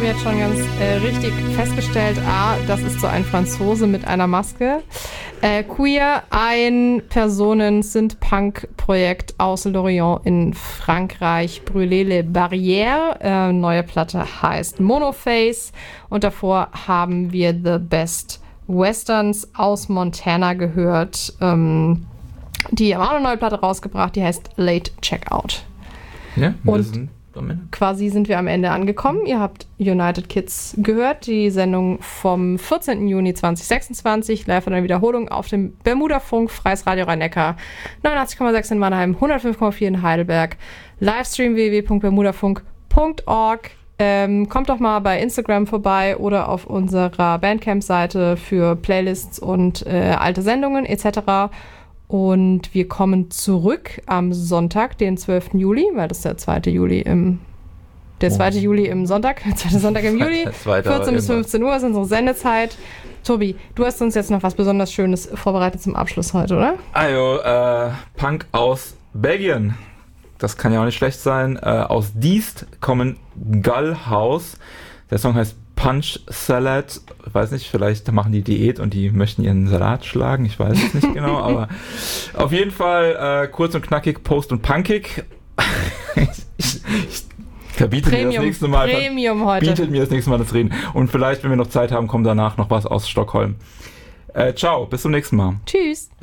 jetzt schon ganz richtig festgestellt, das ist so ein Franzose mit einer Maske. Queer, ein Personen-Synth-Punk-Projekt aus Lorient in Frankreich, Brûler les Barrières. Neue Platte heißt Monoface und davor haben wir The Best Westerns aus Montana gehört. Die haben auch eine neue Platte rausgebracht, die heißt Late Checkout. Ja, und quasi sind wir am Ende angekommen. Ihr habt United Kids gehört, die Sendung vom 14. Juni 2026, live in der Wiederholung auf dem Bermuda-Funk, Freies Radio Rhein-Neckar, 89,6 in Mannheim, 105,4 in Heidelberg, Livestream www.bermudafunk.org. Kommt doch mal bei Instagram vorbei oder auf unserer Bandcamp-Seite für Playlists und alte Sendungen etc. Und wir kommen zurück am Sonntag, den 12. Juli, weil das ist der 2. Juli im zweite Sonntag im Juli, 14 bis 15 Uhr ist unsere Sendezeit. Tobi, du hast uns jetzt noch was besonders Schönes vorbereitet zum Abschluss heute, oder? Also, Punk aus Belgien. Das kann ja auch nicht schlecht sein. Aus Diest kommen Gullhouse. Der Song heißt Punch Salad, ich weiß nicht, vielleicht machen die Diät und die möchten ihren Salat schlagen, ich weiß es nicht genau, aber auf jeden Fall kurz und knackig, post- und punkig. ich verbiete mir das nächste Mal. Bietet mir das nächste Mal das Reden. Und vielleicht, wenn wir noch Zeit haben, kommt danach noch was aus Stockholm. Ciao, bis zum nächsten Mal. Tschüss.